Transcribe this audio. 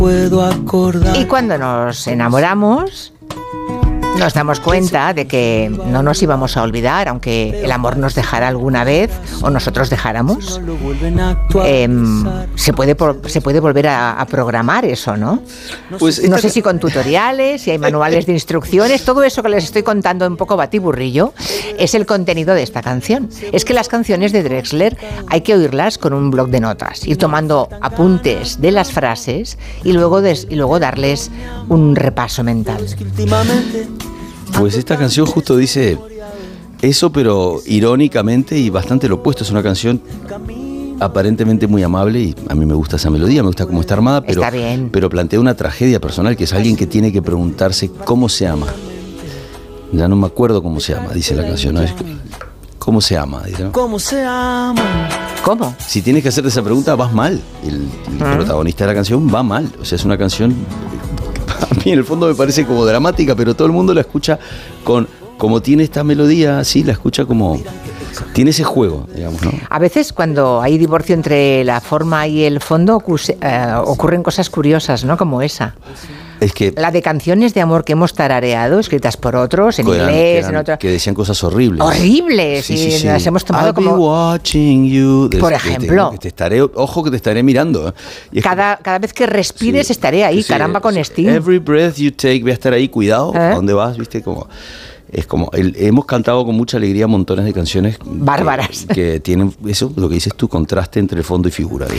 Y cuando nos enamoramos, nos damos cuenta de que no nos íbamos a olvidar, aunque el amor nos dejara alguna vez o nosotros dejáramos. Se puede volver a programar eso, ¿no? Pues no sé si con tutoriales, si hay manuales de instrucciones, todo eso que les estoy contando un poco batiburrillo es el contenido de esta canción. Es que las canciones de Drexler hay que oírlas con un bloc de notas, ir tomando apuntes de las frases y luego darles un repaso mental. Pues esta canción justo dice eso, pero irónicamente y bastante lo opuesto. Es una canción aparentemente muy amable y a mí me gusta esa melodía, me gusta cómo está armada, pero plantea una tragedia personal, que es alguien que tiene que preguntarse cómo se ama. Ya no me acuerdo cómo se llama, dice la canción, ¿no? ¿Cómo se ama? Dice, ¿no? ¿Cómo se ama? ¿Cómo? Si tienes que hacerte esa pregunta, vas mal. El protagonista de la canción va mal. O sea, es una canción... A mí en el fondo me parece como dramática, pero todo el mundo la escucha como tiene esta melodía, así, la escucha como... Tiene ese juego, digamos, ¿no? A veces cuando hay divorcio entre la forma y el fondo ocurren cosas curiosas, ¿no? Como esa. Es que la de canciones de amor que hemos tarareado, escritas por otros, en inglés, en otro... Que decían cosas horribles. ¡Horribles! Sí. Las hemos tomado como... Watching you. Por ejemplo. Ojo que te estaré mirando. Cada vez que respires estaré ahí, caramba con Sting. Every breath you take, voy a estar ahí, cuidado, ¿a dónde vas? ¿Viste? Hemos cantado con mucha alegría montones de canciones bárbaras que tienen eso, lo que dices tú, contraste entre fondo y figura,